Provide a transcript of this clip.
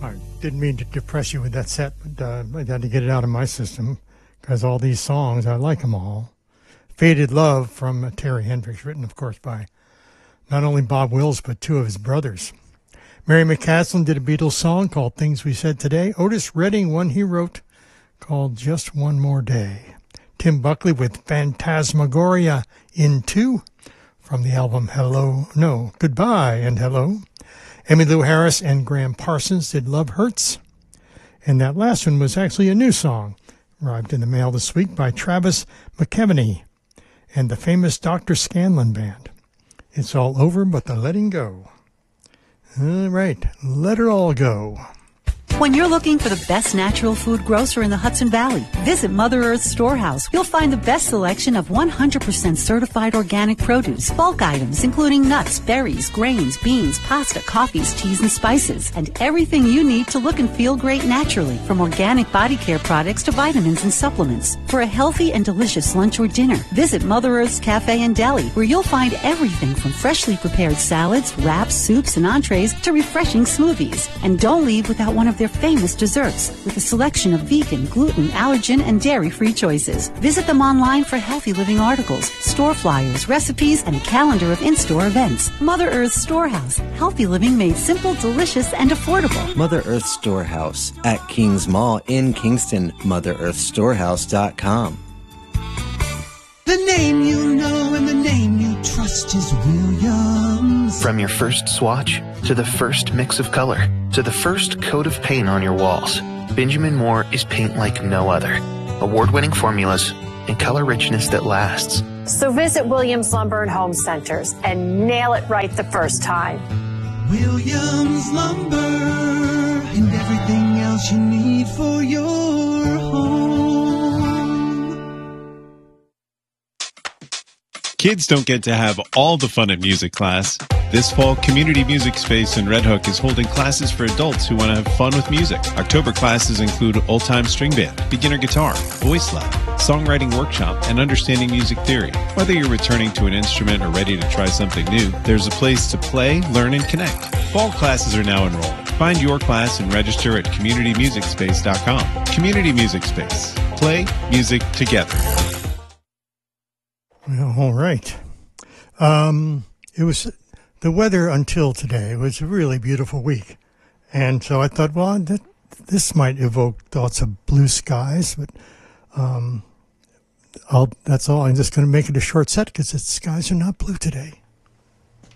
I didn't mean to depress you with that set, but I had to get it out of my system because all these songs, I like them all. Faded Love from Terry Hendricks, written, of course, by not only Bob Wills, but two of his brothers. Mary McCaslin did a Beatles song called Things We Said Today. Otis Redding, one he wrote called Just One More Day. Tim Buckley with Phantasmagoria in 2 from the album Goodbye and Hello. Emmylou Harris and Graham Parsons did Love Hurts. And that last one was actually a new song, arrived in the mail this week by Travis McKeveny and the famous Dr. Scanlon Band. It's all over but the letting go. All right, let it all go. When you're looking for the best natural food grocer in the Hudson Valley, visit Mother Earth Storehouse. You'll find the best selection of 100% certified organic produce, bulk items including nuts, berries, grains, beans, pasta, coffees, teas, and spices, and everything you need to look and feel great naturally, from organic body care products to vitamins and supplements. For a healthy and delicious lunch or dinner, visit Mother Earth's Cafe and Deli, where you'll find everything from freshly prepared salads, wraps, soups, and entrees to refreshing smoothies. And don't leave without one of their famous desserts with a selection of vegan, gluten, allergen, and dairy-free choices. Visit them online for healthy living articles, store flyers, recipes, and a calendar of in-store events. Mother Earth Storehouse. Healthy living made simple, delicious, and affordable. Mother Earth Storehouse at Kings Mall in Kingston. MotherEarthStorehouse.com. The name you know and the name you trust is Williams. From your first swatch, to the first mix of color, to the first coat of paint on your walls, Benjamin Moore is paint like no other. Award-winning formulas and color richness that lasts. So visit Williams Lumber and Home Centers and nail it right the first time. Williams Lumber and everything else you need for your home. Kids don't get to have all the fun in music class. This fall, Community Music Space in Red Hook is holding classes for adults who want to have fun with music. October classes include old-time string band, beginner guitar, voice lab, songwriting workshop, and understanding music theory. Whether you're returning to an instrument or ready to try something new, there's a place to play, learn, and connect. Fall classes are now enrolling. Find your class and register at communitymusicspace.com. Community Music Space. Play music together. Well, all right. It was the weather until today. It was a really beautiful week. And so I thought, well, this might evoke thoughts of blue skies, but that's all. I'm just going to make it a short set because the skies are not blue today.